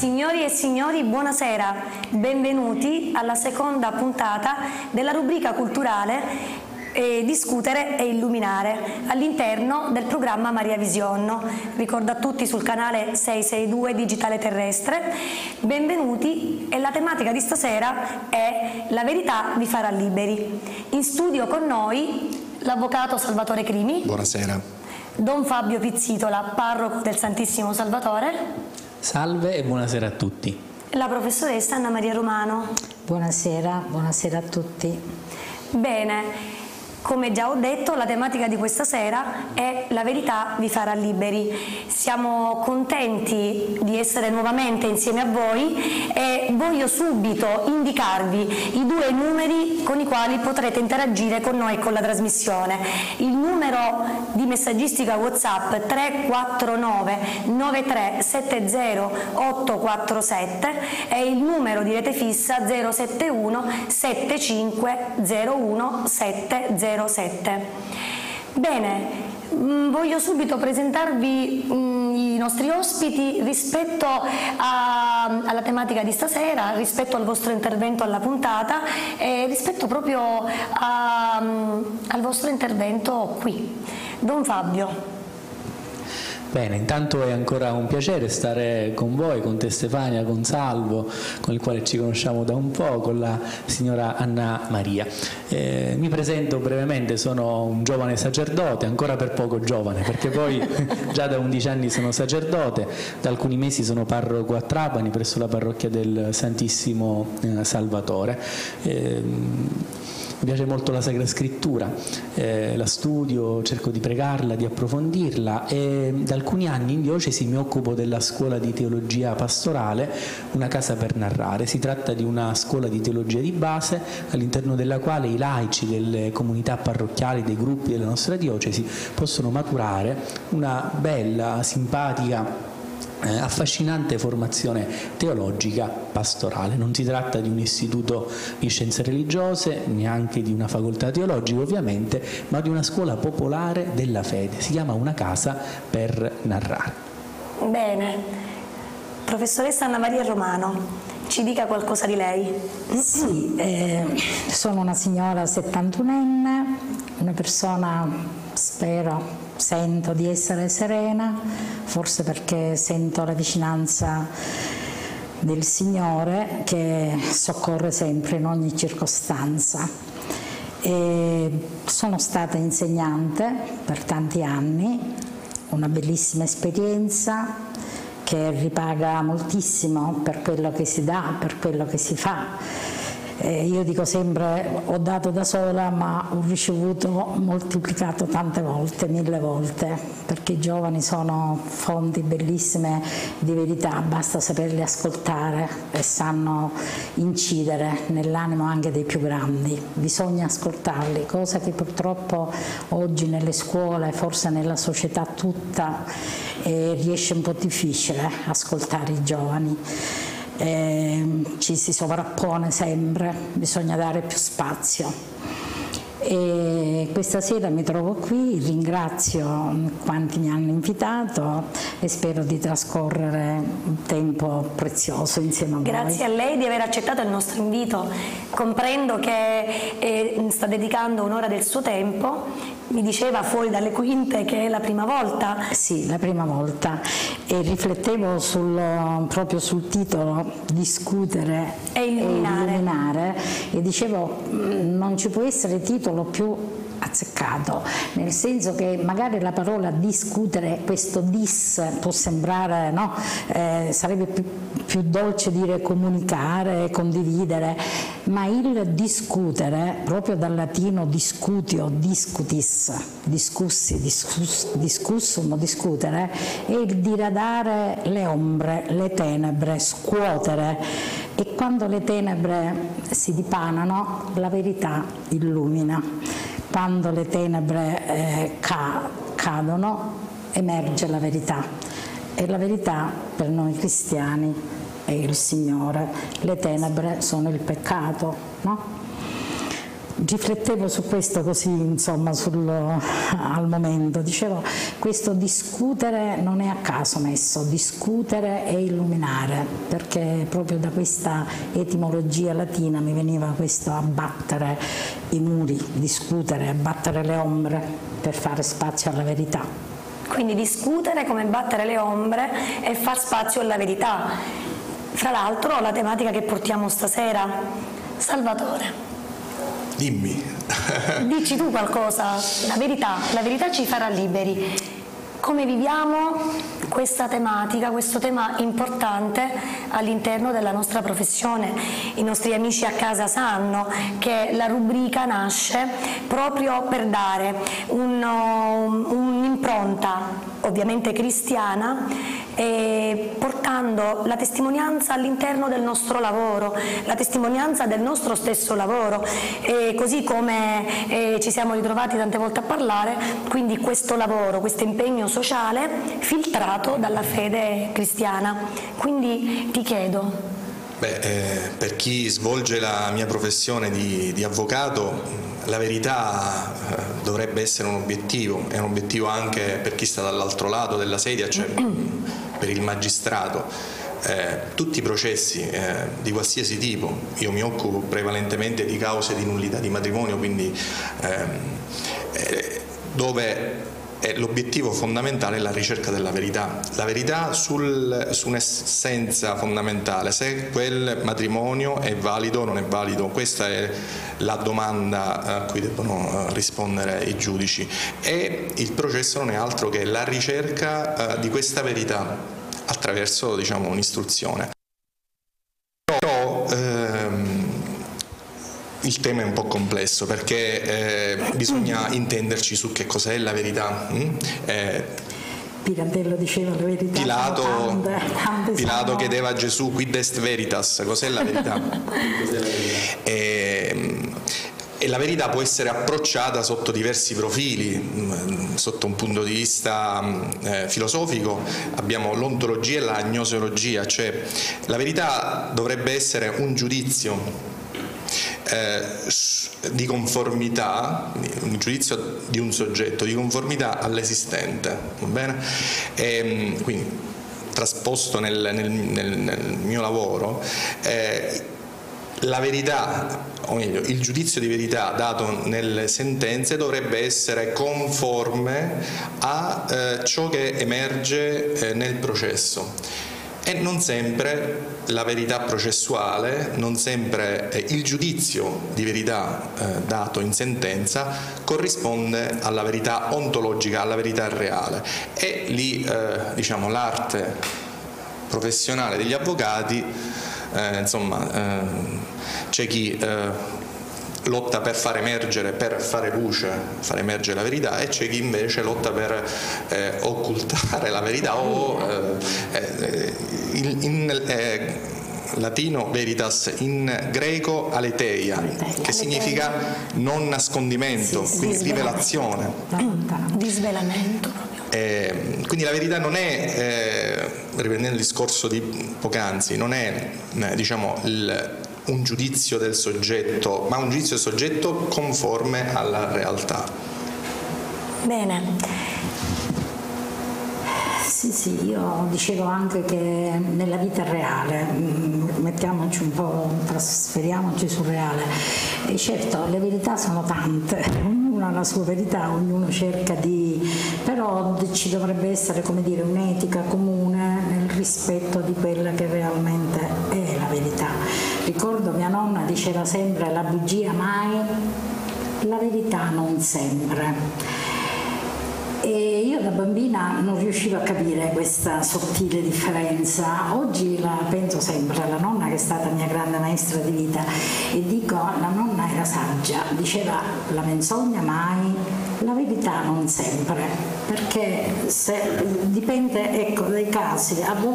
Signori e signori, buonasera, benvenuti alla seconda puntata della rubrica culturale Discutere e Illuminare all'interno del programma Maria Vision. Ricordo a tutti sul canale 662 Digitale Terrestre. Benvenuti, e la tematica di stasera è La verità vi farà liberi. In studio con noi l'avvocato Salvatore Crimi. Buonasera. Don Fabio Pizzitola, parroco del Santissimo Salvatore. Salve e buonasera a tutti. La professoressa Anna Maria Romano. Buonasera, buonasera a tutti. Bene. Come già ho detto, la tematica di questa sera è La verità vi farà liberi. Siamo contenti di essere nuovamente insieme a voi e voglio subito indicarvi i due numeri con i quali potrete interagire con noi e con la trasmissione. Il numero di messaggistica WhatsApp 349 9370 847 e il numero di rete fissa 071 7501 707. Bene, voglio subito presentarvi i nostri ospiti rispetto alla tematica di stasera, rispetto al vostro intervento alla puntata e rispetto proprio al vostro intervento qui. Don Fabio. Bene, intanto è ancora un piacere stare con voi, con te Stefania, con Salvo, con il quale ci conosciamo da un po', con la signora Anna Maria. Mi presento brevemente, sono un giovane sacerdote, ancora per poco giovane, perché poi già da 11 anni sono sacerdote, da alcuni mesi sono parroco a Trapani presso la parrocchia del Santissimo Salvatore. Mi piace molto la Sacra Scrittura, la studio, cerco di pregarla, di approfondirla e da alcuni anni in diocesi mi occupo della scuola di teologia pastorale, una casa per narrare. Si tratta di una scuola di teologia di base all'interno della quale i laici delle comunità parrocchiali, dei gruppi della nostra diocesi possono maturare una bella, simpatica, affascinante formazione teologica pastorale. Non si tratta di un istituto di scienze religiose, neanche di una facoltà teologica ovviamente, ma di una scuola popolare della fede. Si chiama Una casa per narrare. Bene. Professoressa Anna Maria Romano, ci dica qualcosa di lei. Sì, sono una signora 71enne, una persona, sento di essere serena, forse perché sento la vicinanza del Signore che soccorre sempre in ogni circostanza. Sono stata insegnante per tanti anni, una bellissima esperienza che ripaga moltissimo per quello che si dà, per quello che si fa. Io dico sempre, ho dato da sola ma ho ricevuto moltiplicato tante volte, 1000 volte, perché i giovani sono fonti bellissime di verità, basta saperli ascoltare e sanno incidere nell'animo anche dei più grandi. Bisogna ascoltarli, cosa che purtroppo oggi nelle scuole, forse nella società tutta, riesce un po' difficile ascoltare i giovani. Ci si sovrappone sempre, bisogna dare più spazio. E questa sera mi trovo qui, ringrazio quanti mi hanno invitato e spero di trascorrere un tempo prezioso insieme a voi. Grazie a lei di aver accettato il nostro invito. Comprendo che sta dedicando un'ora del suo tempo. Mi diceva fuori dalle quinte che è la prima volta. Sì, la prima volta, e riflettevo proprio sul titolo Discutere e illuminare e dicevo non ci può essere titolo più azzeccato, nel senso che magari la parola discutere, questo dis può sembrare, no? Sarebbe più dolce dire comunicare, condividere, ma il discutere, proprio dal latino discutio, discutis, discussi, discussum, discutere, è il diradare le ombre, le tenebre, scuotere, e quando le tenebre si dipanano la verità illumina. Quando le tenebre cadono emerge la verità, e la verità per noi cristiani è il Signore, le tenebre sono il peccato, no? riflettevo su questo così, insomma, al momento, dicevo, questo discutere non è a caso messo, discutere e illuminare, perché proprio da questa etimologia latina mi veniva questo abbattere i muri, discutere, abbattere le ombre per fare spazio alla verità. Quindi discutere come battere le ombre e far spazio alla verità. Fra l'altro la tematica che portiamo stasera, Salvatore. Dimmi. Dici tu qualcosa, la verità ci farà liberi. Come viviamo questa tematica, questo tema importante all'interno della nostra professione? I nostri amici a casa sanno che la rubrica nasce proprio per dare un'impronta ovviamente cristiana, portando la testimonianza all'interno del nostro lavoro, la testimonianza del nostro stesso lavoro, così come ci siamo ritrovati tante volte a parlare, quindi questo lavoro, questo impegno sociale filtrato dalla fede cristiana. Quindi ti chiedo. Per chi svolge la mia professione di avvocato, la verità dovrebbe essere un obiettivo, è un obiettivo anche per chi sta dall'altro lato della sedia, cioè per il magistrato. Tutti i processi di qualsiasi tipo, io mi occupo prevalentemente di cause di nullità di matrimonio, quindi dove l'obiettivo fondamentale è la ricerca della verità su un'essenza fondamentale, se quel matrimonio è valido o non è valido. Questa è la domanda a cui devono rispondere i giudici, e il processo non è altro che la ricerca di questa verità attraverso, diciamo, un'istruzione. Però il tema è un po' complesso, perché bisogna intenderci su che cos'è la verità. Pirandello diceva la verità. Pilato chiedeva a Gesù: quid est veritas? Cos'è la verità? E la verità può essere approcciata sotto diversi profili. Sotto un punto di vista filosofico abbiamo l'ontologia e la gnoseologia, cioè la verità dovrebbe essere un giudizio di conformità, un giudizio di un soggetto di conformità all'esistente, va bene? Quindi trasposto nel mio lavoro, la verità, o meglio il giudizio di verità dato nelle sentenze dovrebbe essere conforme a ciò che emerge nel processo. E non sempre la verità processuale, non sempre il giudizio di verità dato in sentenza corrisponde alla verità ontologica, alla verità reale. E lì diciamo l'arte professionale degli avvocati, c'è chi lotta per far emergere, per fare luce, far emergere la verità, e c'è chi invece lotta per occultare la verità, o in latino veritas, in greco aletheia, che significa non nascondimento, quindi rivelazione, disvelamento proprio. Quindi la verità non è, riprendendo il discorso di poc'anzi, non è diciamo un giudizio del soggetto, ma un giudizio del soggetto conforme alla realtà. Bene. Sì, io dicevo anche che nella vita reale, mettiamoci un po', trasferiamoci sul reale, e certo le verità sono tante, ognuno ha la sua verità, ognuno cerca però ci dovrebbe essere, come dire, un'etica comune nel rispetto di quella che realmente è la verità. Ricordo mia nonna diceva sempre: la bugia mai, la verità non sempre. E io da bambina non riuscivo a capire questa sottile differenza. Oggi la penso sempre alla nonna, che è stata mia grande maestra di vita, e dico: la nonna era saggia, diceva la menzogna mai, la verità non sempre, perché dipende, ecco, dai casi. A volte